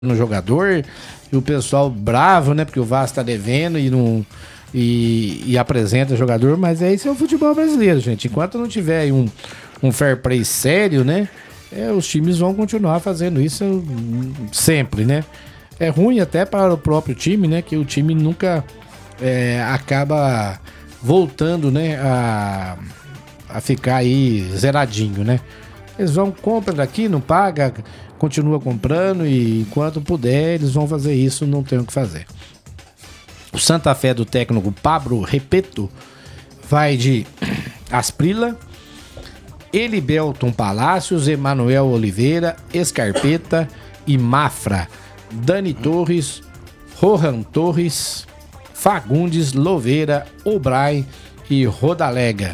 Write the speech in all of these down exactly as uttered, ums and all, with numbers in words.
no jogador, e o pessoal bravo, né? Porque o Vasco tá devendo e não e, e apresenta jogador, mas é esse é o futebol brasileiro, gente. Enquanto não tiver aí um, um fair play sério, né? É, os times vão continuar fazendo isso sempre, né? É ruim até para o próprio time, né? Que o time nunca é, acaba voltando, né? A, a ficar aí zeradinho, né? Eles vão, compra daqui, não paga, continua comprando e enquanto puder eles vão fazer isso, não tem o que fazer. O Santa Fé do técnico Pablo Repeto vai de Asprila, Elibelton Palácios, Emanuel Oliveira, Escarpeta e Mafra, Dani Torres, Rohan Torres, Fagundes, Louveira, Obrai e Rodalega.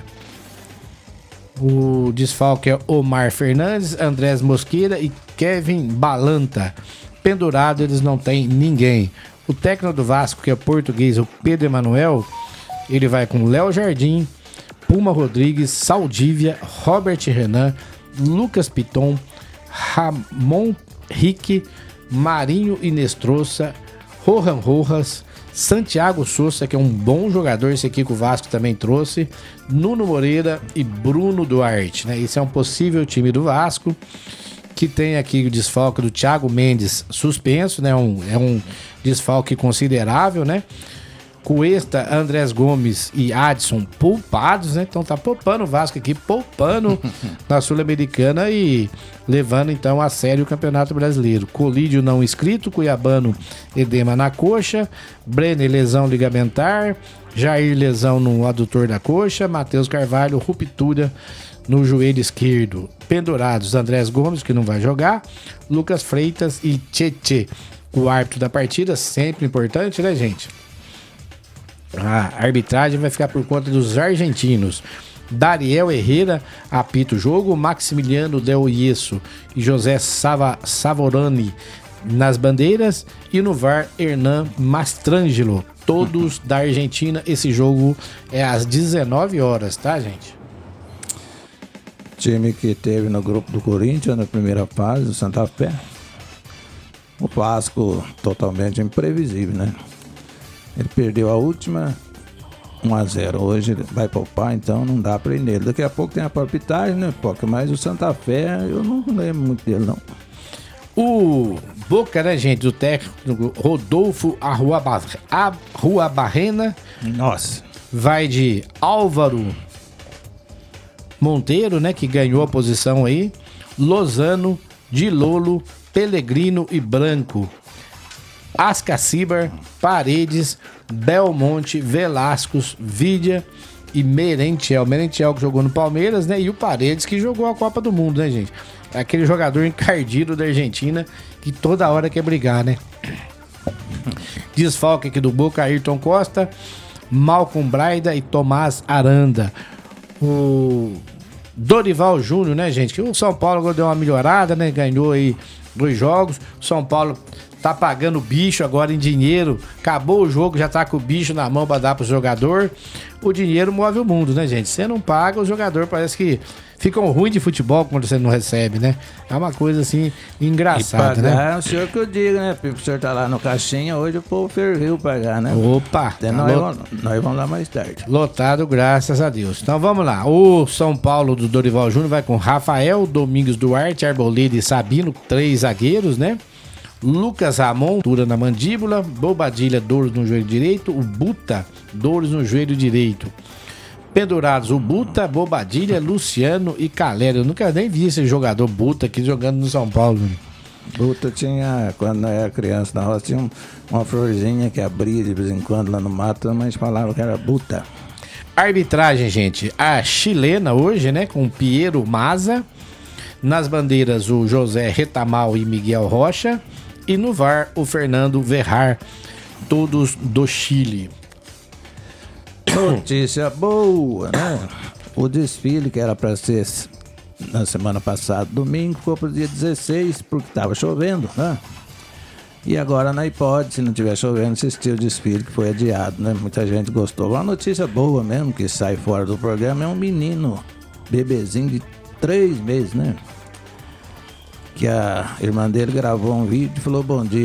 O desfalque é Omar Fernandes, Andrés Mosqueira e Kevin Balanta. Pendurado, eles não têm ninguém. O técnico do Vasco, que é português, o Pedro Emanuel, ele vai com Léo Jardim, Puma Rodrigues, Saldívia, Robert Renan, Lucas Piton, Ramon Rique, Marinho Inestrosa, Rohan Rojas, Santiago Souza, que é um bom jogador, esse aqui que o Vasco também trouxe, Nuno Moreira e Bruno Duarte, né? Esse é um possível time do Vasco, que tem aqui o desfalque do Thiago Mendes suspenso, né? Um, é um desfalque considerável, né? Cuesta, Andrés Gomes e Adson poupados, né? Então tá poupando o Vasco aqui, poupando na Sul-Americana e levando então a sério o Campeonato Brasileiro. Colídio não inscrito, Cuiabano, edema na coxa, Brenner, lesão ligamentar, Jair, lesão no adutor da coxa, Matheus Carvalho, ruptura no joelho esquerdo. Pendurados, Andrés Gomes, que não vai jogar, Lucas Freitas e Tchê. O árbitro da partida, sempre importante, né, gente? A arbitragem vai ficar por conta dos argentinos. Dariel Herrera apita o jogo, Maximiliano Del Ieso e José Sava, Savorani nas bandeiras e no V A R Hernan Mastrangelo, todos da Argentina. Esse jogo é às dezenove horas, tá, gente? Time que teve no grupo do Corinthians na primeira fase, o Santa Fé. O Vasco totalmente imprevisível, né? Ele perdeu a última um a zero. Hoje ele vai poupar, então não dá pra ir nele. Daqui a pouco tem a palpitagem, né, Poca? Mas o Santa Fé, eu não lembro muito dele, não. O Boca, né, gente, do técnico Rodolfo Arruabarrena. Nossa. Vai de Álvaro Monteiro, né, que ganhou a posição aí. Lozano, Dilolo, Pellegrino e Branco. Ascacibar, Paredes, Belmonte, Velascos, Vidia e Merentiel. Merentiel que jogou no Palmeiras, né? E o Paredes que jogou a Copa do Mundo, né, gente? É aquele jogador encardido da Argentina que toda hora quer brigar, né? Desfalque aqui do Boca, Ayrton Costa, Malcolm Braida e Tomás Aranda. O Dorival Júnior, né, gente? Que o São Paulo deu uma melhorada, né? Ganhou aí dois jogos. O São Paulo tá pagando o bicho agora em dinheiro. Acabou o jogo, já tá com o bicho na mão pra dar pro jogador. O dinheiro move o mundo, né, gente? Você não paga, o jogador parece que ficam ruim de futebol quando você não recebe, né? É uma coisa assim engraçada, né? É o senhor que eu digo, né? Porque o senhor tá lá no caixinha, hoje o povo ferviu pagar, né? Opa! Até nós, vamos, nós vamos lá mais tarde. Lotado, graças a Deus. Então vamos lá. O São Paulo do Dorival Júnior vai com Rafael, Domingos Duarte, Arboleda e Sabino, três zagueiros, né? Lucas Ramon, altura na mandíbula, Bobadilha, dores no joelho direito, o Buta, dores no joelho direito. Pendurados, o Buta, Bobadilha, Luciano e Calera. Eu nunca nem vi esse jogador Buta aqui jogando no São Paulo. Né? Buta tinha, quando eu era criança na roça, tinha uma florzinha que abria de vez em quando lá no mato, mas falava que era Buta. Arbitragem, gente, a chilena hoje, né, com Piero Maza. Nas bandeiras, o José Retamal e Miguel Rocha. E no V A R, o Fernando Verrar, todos do Chile. Notícia boa, né? O desfile que era para ser na semana passada, domingo, foi para o dia dezesseis, porque estava chovendo, né? E agora não pode, se não estiver chovendo, assistir o desfile que foi adiado, né? Muita gente gostou. Uma notícia boa mesmo, que sai fora do programa, é um menino, bebezinho de três meses, né? que a irmã dele gravou um vídeo e falou bom dia.